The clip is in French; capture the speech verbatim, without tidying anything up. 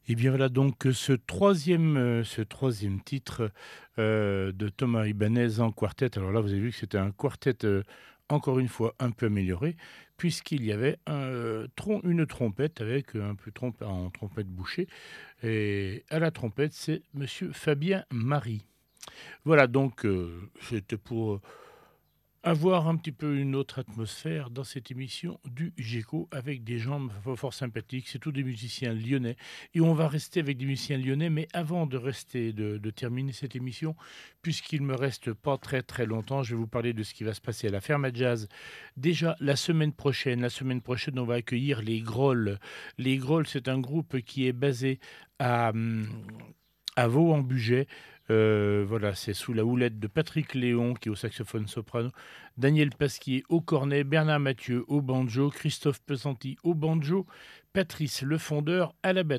Et bien voilà donc ce troisième, heu, ce troisième titre, heu, de Thomas Ibanez en quartet. Alors là, vous avez vu que c'était un quartet, heu, encore une fois un peu amélioré, puisqu'il y avait un, heu, trom une trompette avec, heu, un peu trompe en trompette bouchée et à la trompette, c'est monsieur Fabien Mary. Voilà donc, heu, c'était pour, avoir un petit peu une autre atmosphère dans cette émission du Géco avec des gens fo fort sympathiques. C'est tous des musiciens lyonnais et on va rester avec des musiciens lyonnais. Mais avant de rester de de terminer cette émission, puisqu'il me reste pas très, très longtemps, je vais vous parler de ce qui va se passer à la Ferme à Jazz. Déjà la semaine prochaine la semaine prochaine, on va accueillir les Grolles. Les Grolles, c'est un groupe qui est basé à, mmh, à Vaux-en-Bugey. Heu, voilà, c'est sous la houlette de Patrick Léon qui est au saxophone soprano, Daniel Pasquier au cornet, Bernard Mathieu au banjo, Christophe Pesanti au banjo, Patrice Le Fondeur à la batterie.